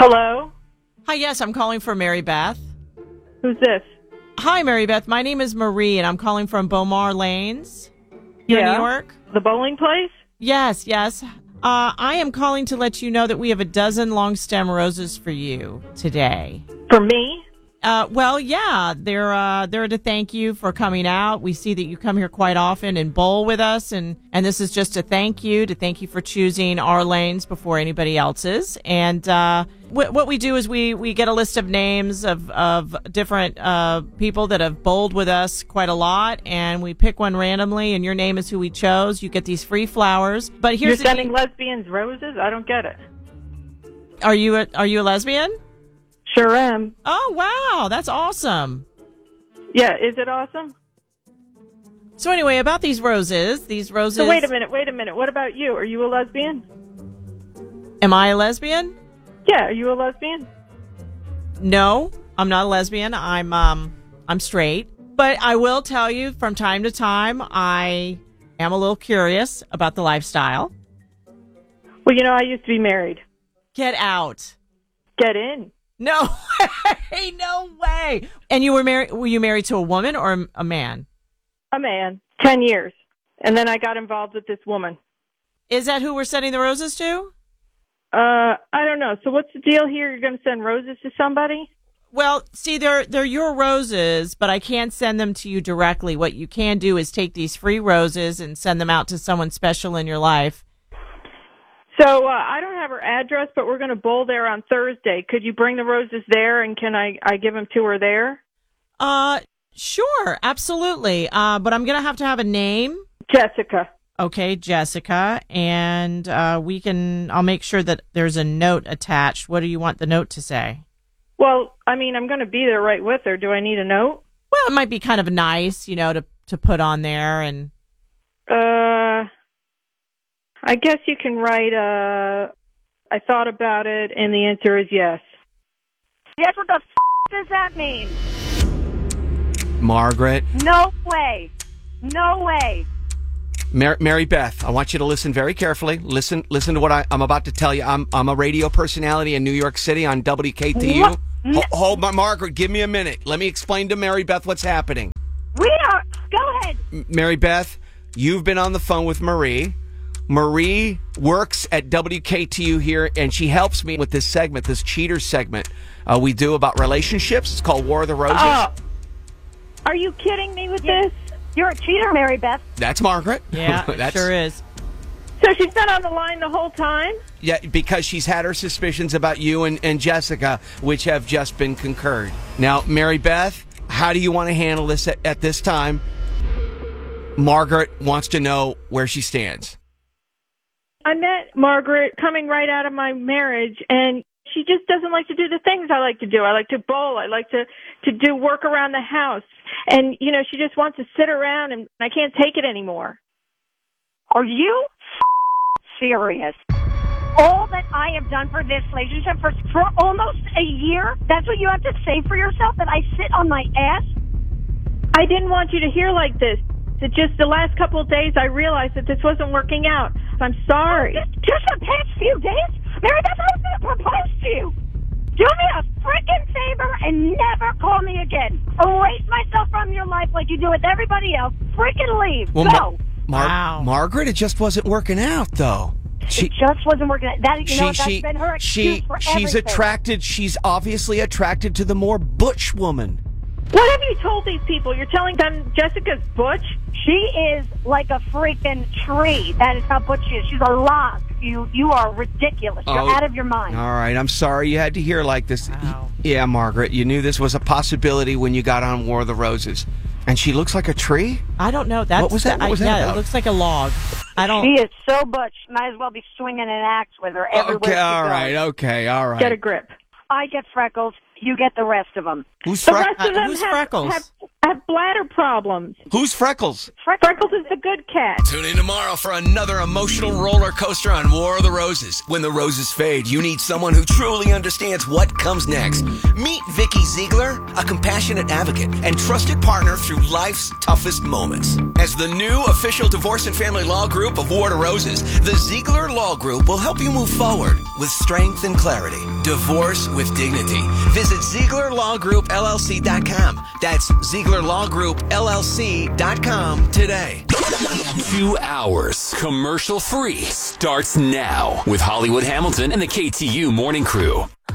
Hello? Hi, yes, I'm calling for Mary Beth. Who's this? Hi, Mary Beth. My name is Marie, and I'm calling from Beaumar Lanes here in New York. The bowling place? Yes, yes. I am calling to let you know that we have a dozen long stem roses for you today. For me? Well, yeah, they're to thank you for coming out. We see that you come here quite often and bowl with us, and this is just to thank you for choosing our lanes before anybody else's. And what we do is we get a list of names of different people that have bowled with us quite a lot, and we pick one randomly, and your name is who we chose. You get these free flowers. But here's You're sending lesbians roses? I don't get it. Are you a lesbian? Sure am. Oh, wow. That's awesome. Yeah, is it awesome? So anyway, about these roses. So wait a minute. What about you? Are you a lesbian? Am I a lesbian? Yeah, are you a lesbian? No, I'm not a lesbian. I'm straight. But I will tell you from time to time, I am a little curious about the lifestyle. Well, I used to be married. Get out. Get in. No way. No way. And you were you married to a woman or a man? A man. 10 years. And then I got involved with this woman. Is that who we're sending the roses to? I don't know. So what's the deal here? You're going to send roses to somebody? Well, see, they're your roses, but I can't send them to you directly. What you can do is take these free roses and send them out to someone special in your life. So I don't have her address, but we're going to bowl there on Thursday. Could you bring the roses there, and can I give them to her there? Sure, absolutely. But I'm going to have a name. Jessica. Okay, Jessica, and I'll make sure that there's a note attached. What do you want the note to say? Well, I'm going to be there right with her. Do I need a note? Well, it might be kind of nice, to put on there and... I guess you can write, I thought about it, and the answer is yes. Yes, what the does that mean? Margaret. No way. No way. Mary Beth, I want you to listen very carefully. Listen to what I'm about to tell you. I'm a radio personality in New York City on WKTU. Hold my Margaret, give me a minute. Let me explain to Mary Beth what's happening. Go ahead. Mary Beth, you've been on the phone with Marie. Marie works at WKTU here, and she helps me with this segment, this cheater segment we do about relationships. It's called War of the Roses. Are you kidding me with this? You're a cheater, Mary Beth. That's Margaret. Yeah, sure is. So she's been on the line the whole time? Yeah, because she's had her suspicions about you and Jessica, which have just been concurred. Now, Mary Beth, how do you want to handle this at this time? Margaret wants to know where she stands. I met Margaret coming right out of my marriage, and she just doesn't like to do the things I like to do. I like to bowl. I like to do work around the house. And, she just wants to sit around, and I can't take it anymore. Are you serious? All that I have done for this relationship for almost a year, that's what you have to say for yourself, that I sit on my ass? I didn't want you to hear like this. It's just the last couple of days I realized that this wasn't working out. I'm sorry. Just the past few days? Mary Beth, I was going to propose to you. Do me a freaking favor and never call me again. Erase myself from your life like you do with everybody else. Freaking leave. Well, Go. Wow. Margaret, it just wasn't working out, though. It just wasn't working out. That's been her excuse for everything. She's obviously attracted to the more butch woman. What have you told these people? You're telling them Jessica's butch? She is like a freaking tree. That is how butch she is. She's a log. You are ridiculous. You're out of your mind. All right, I'm sorry you had to hear like this. Wow. Yeah, Margaret, you knew this was a possibility when you got on War of the Roses. And she looks like a tree? I don't know. What was that? What was that about? It looks like a log. She is so butch. Might as well be swinging an axe with her everywhere she goes. Okay, all right. Get a grip. I get freckles. You get the rest of them. Who's The rest of them who's have, Freckles? have bladder problems. Who's Freckles? Freckles is the good cat. Tune in tomorrow for another emotional roller coaster on War of the Roses. When the roses fade, you need someone who truly understands what comes next. Meet Vicky Ziegler, a compassionate advocate and trusted partner through life's toughest moments. As the new official divorce and family law group of War of the Roses, the Ziegler Law Group will help you move forward with strength and clarity. Divorce with dignity. Visit ZieglerLawGroupLLC.com. That's ZieglerLawGroupLLC.com today. 2 hours commercial free starts now with Hollywood Hamilton and the KTU Morning Crew.